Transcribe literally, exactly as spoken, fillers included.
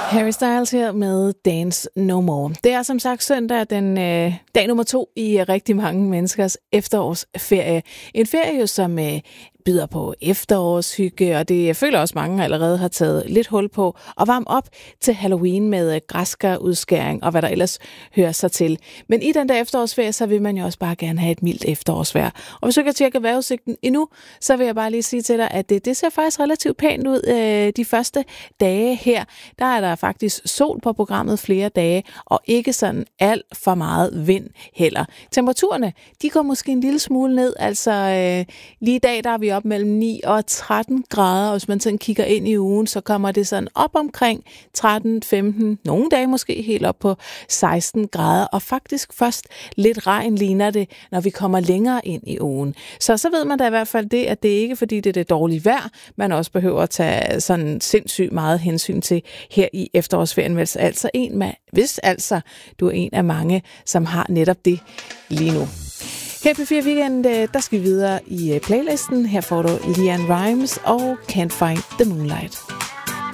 Harry Styles her med Dance No More. Det er som sagt søndag, den øh, dag nummer to i rigtig mange menneskers efterårsferie. En ferie, som øh, byder på efterårshygge, og det jeg føler også mange allerede har taget lidt hul på og varme op til Halloween med græskarudskæring og hvad der ellers hører sig til. Men i den der efterårsferie, så vil man jo også bare gerne have et mildt efterårsvejr. Og hvis du ikke har tjekket vejrudsigten endnu, så vil jeg bare lige sige til dig, at det, det ser faktisk relativt pænt ud øh, de første dage her. Der er der faktisk sol på programmet flere dage, og ikke sådan alt for meget vind heller. Temperaturerne, de går måske en lille smule ned, altså øh, lige i dag, der er vi op mellem ni og tretten grader, og hvis man sådan kigger ind i ugen, så kommer det sådan op omkring tretten, femten, nogle dage måske helt op på seksten grader, og faktisk først lidt regn ligner det, når vi kommer længere ind i ugen. Så så ved man da i hvert fald det, at det ikke er fordi det er det dårlige vejr, man også behøver at tage sådan sindssygt meget hensyn til her i efterårsferien, hvis altså en med, hvis altså du er en af mange, som har netop det lige nu. Her på P fire Weekend, der skal vi videre i playlisten. Her får du LeAnn Rimes og Can't Find the Moonlight.